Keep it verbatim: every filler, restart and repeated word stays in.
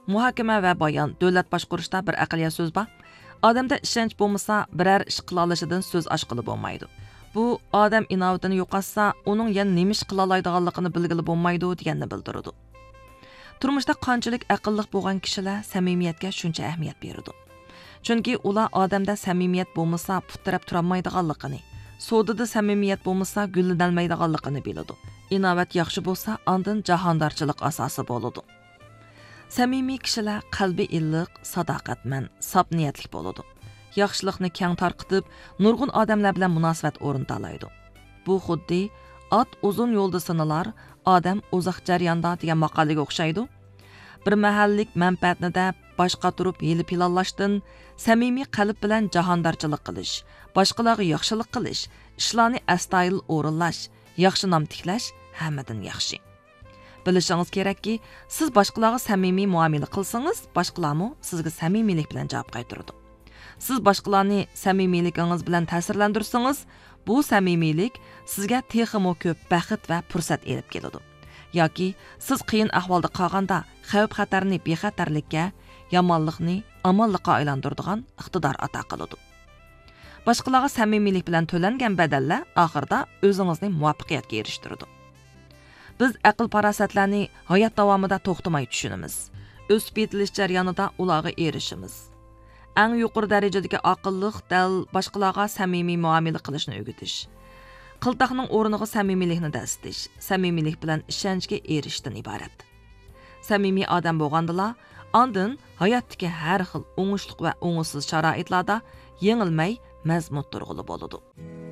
Muhokama va bayon, davlat boshqarishda bir aqliy so'z bor. Odamda ishonch bo'lmasa, biror ish qila olishidan so'z ochqili bo'lmaydi. Bu odam inovatini yo'qotsa, uning yana nima ish qila oladiganligini bilgili bo'lmaydi deganni bildiradi. Turmushda qanchalik aqlli bo'lgan kishilar samimiyatga shuncha ahamiyat beradi. Chunki ular odamda samimiyat bo'lmasa, putrab tura olmaydiganligini, sodada samimiyat bo'lmasa, gullanolmaydiganligini biladi. Inovat yaxshi bo'lsa, ondan jahondorchilik asosi bo'ladi. Samimiy kishilar qalbi illiq, sadoqatman, sop niyatli bo'ladi. Yaxshilikni keng tarqitib, nurg'un odamlar bilan munosabat o'rnatalaydi. Bu xuddi ot uzun yo'lda sinalar, odam uzoq jarayonda degan maqolaga o'xshaydi. Bir mahallik manfaatni da boshqa turib yili planlashdan, samimiy qalb bilan jahondorchilik qilish, boshqalarga yaxshilik qilish, ishlarni astoydil o'rinlash, yaxshi nom tiklash hammadan yaxshi. Bilishingiz kerakki, siz boshqalarga samimiy muomala qilsangiz, boshqalarmi sizga samimiylik bilan javob qaytaradi. Siz boshqalarni samimiyligingiz bilan ta'sirlantirsangiz, bu samimiylik sizga texmo ko'p baxt va fursat elib keladi. Yoki siz qiyin ahvolda qolganda xavf-xatarni bexatarlikka, yomonlikni omonlikqa aylantiradigan iqtidor ato qiladi. Boshqalarga samimiylik bilan to'langan badallar oxirida o'zingizni muvaffaqiyatga erishtiradi. Biz aql farosatlarni hayot davomida to'xtamay tushunamiz. O'sib yetilish jarayonida ularga erishimiz. Eng yuqori darajadagi aqlliq dal boshqalarga samimiy muomala qilishni o'rgatish. Qiltaqning o'rniga samimiylikni dastish, samimiylik bilan ishonchga erishishdan iborat. Samimiy odam bo'lgandilar, ondan hayotdagi har xil o'ngishli va o'ngishsiz sharoitlarda yengilmay mazmun turg'ili bo'ladi.